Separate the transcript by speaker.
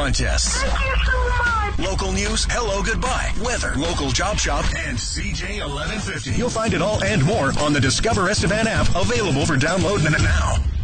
Speaker 1: contests.
Speaker 2: Thank you so much.
Speaker 1: Local news, hello, goodbye, weather, local job shop, and CJ 1150. You'll find it all and more on the Discover Estevan app, available for download now.